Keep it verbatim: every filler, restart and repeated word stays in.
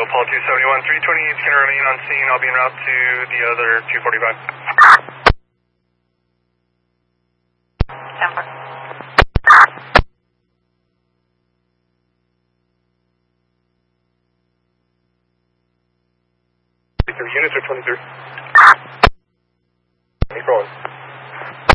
Paul two seventy-one, three twenty-eight is going to remain on scene. I'll be en route to the other two forty-five. Temper. twenty-three units or twenty-three?